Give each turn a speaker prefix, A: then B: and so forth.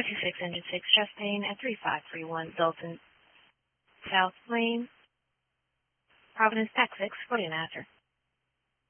A: R26 Engine 6 Chastain at 3531 Dalton South Lane, Providence, Texas, 40 and after.